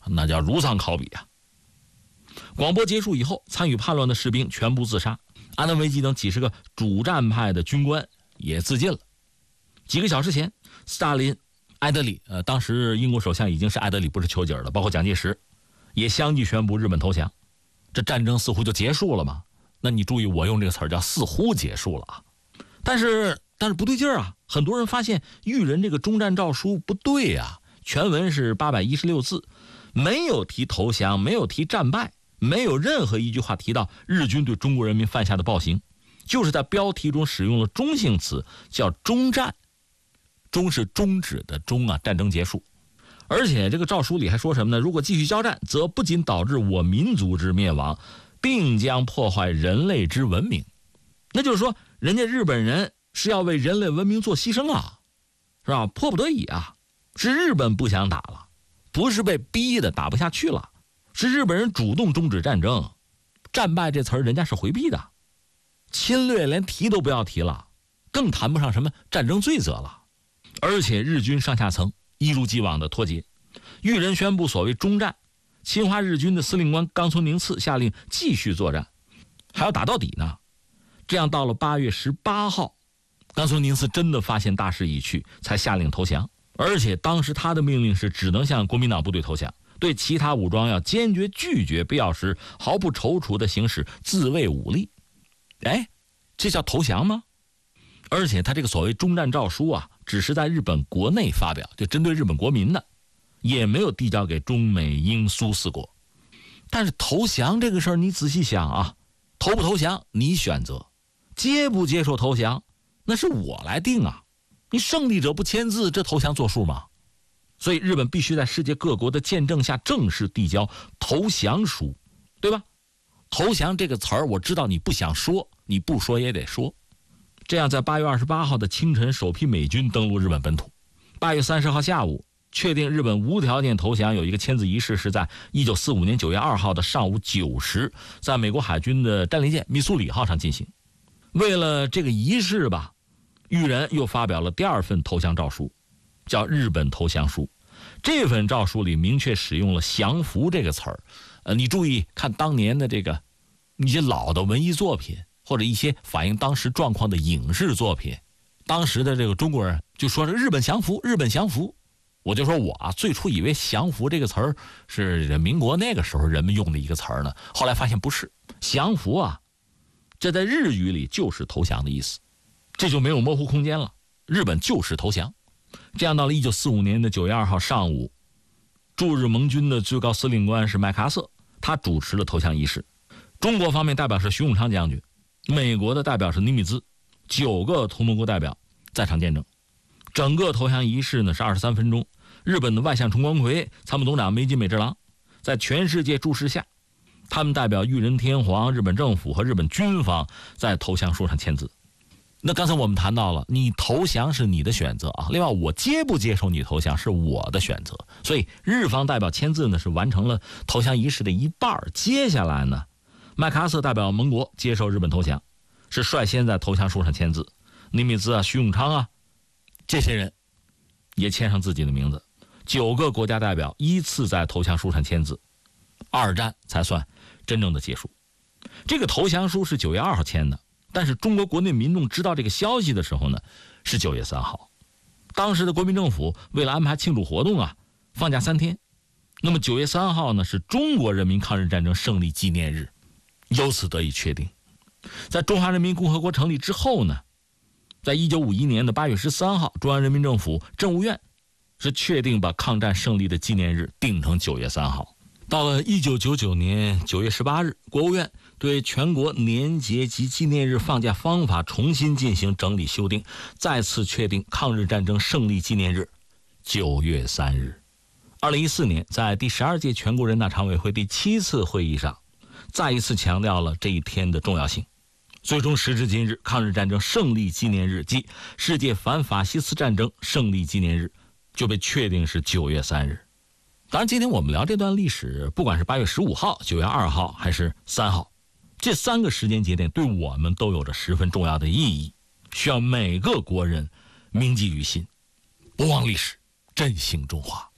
那叫如丧考妣啊。广播结束以后，参与叛乱的士兵全部自杀，安德维基等几十个主战派的军官也自尽了。几个小时前，斯大林、艾德里，当时英国首相已经是艾德里，不是丘吉尔了，包括蒋介石，也相继宣布日本投降。这战争似乎就结束了吗？那你注意，我用这个词儿叫似乎结束了啊。但是不对劲儿啊！很多人发现裕仁这个终战诏书不对啊，全文是816字，没有提投降，没有提战败，没有任何一句话提到日军对中国人民犯下的暴行，就是在标题中使用了中性词，叫终战。终是终止的终啊，战争结束。而且这个诏书里还说什么呢？如果继续交战，则不仅导致我民族之灭亡，并将破坏人类之文明。那就是说，人家日本人是要为人类文明做牺牲啊，是吧？迫不得已啊，是日本不想打了，不是被逼的打不下去了，是日本人主动终止战争。战败这词儿人家是回避的，侵略连提都不要提了，更谈不上什么战争罪责了。而且日军上下层一如既往的脱节，裕仁宣布所谓终战，侵华日军的司令官冈村宁次下令继续作战，还要打到底呢。这样到了8月18号，冈村宁次真的发现大势已去，才下令投降。而且当时他的命令是只能向国民党部队投降，对其他武装要坚决拒绝，必要时毫不踌躇地行使自卫武力。哎，这叫投降吗？而且他这个所谓终战诏书啊，只是在日本国内发表，就针对日本国民的，也没有递交给中美英苏4国。但是投降这个事儿，你仔细想啊，投不投降你选择，接不接受投降那是我来定啊。你胜利者不签字，这投降作数吗？所以日本必须在世界各国的见证下正式递交投降书，对吧？投降这个词儿我知道你不想说，你不说也得说。这样在8月28号的清晨，首批美军登陆日本本土。8月30号下午，确定日本无条件投降，有一个签字仪式是在1945年9月2号的上午9时，在美国海军的战列舰密苏里号上进行。为了这个仪式吧，裕仁又发表了第2份投降诏书，叫日本投降书。这份诏书里明确使用了降服这个词儿。你注意看当年的这个一些老的文艺作品，或者一些反映当时状况的影视作品，当时的这个中国人就说是日本降服，日本降服。我就说我啊，最初以为降服这个词儿是民国那个时候人们用的一个词儿呢，后来发现不是。降服啊，这在日语里就是投降的意思，这就没有模糊空间了，日本就是投降。这样到了1945年的9月2号上午，驻日盟军的最高司令官是麦克阿瑟，他主持了投降仪式。中国方面代表是徐永昌将军，美国的代表是尼米兹，9个同盟国代表在场见证。整个投降仪式呢是23分钟。日本的外相重光葵、参谋总长梅津美治郎在全世界注视下，他们代表裕仁天皇、日本政府和日本军方在投降书上签字。那刚才我们谈到了，你投降是你的选择啊，另外我接不接受你投降是我的选择。所以日方代表签字呢是完成了投降仪式的一半。接下来呢，麦克阿瑟代表盟国接受日本投降，是率先在投降书上签字。尼米兹啊、徐永昌啊，这些人也签上自己的名字。9个国家代表依次在投降书上签字，二战才算真正的结束。这个投降书是9月2号签的，但是中国国内民众知道这个消息的时候呢，是9月3号。当时的国民政府为了安排庆祝活动啊，放假3天。那么9月3号呢，是中国人民抗日战争胜利纪念日，由此得以确定。在中华人民共和国成立之后呢，在1951年的8月13号，中央人民政府政务院是确定把抗战胜利的纪念日定成9月3号。到了1999年9月18日，国务院对全国年节及纪念日放假方法重新进行整理修订，再次确定抗日战争胜利纪念日9月3日。2014年，在第12届全国人大常委会第7次会议上，再一次强调了这一天的重要性。最终时至今日，抗日战争胜利纪念日及世界反法西斯战争胜利纪念日就被确定是9月3日。当然今天我们聊这段历史，不管是8月15号、9月2号还是3号，这3个时间节点对我们都有着十分重要的意义，需要每个国人铭记于心，不忘历史，振兴中华。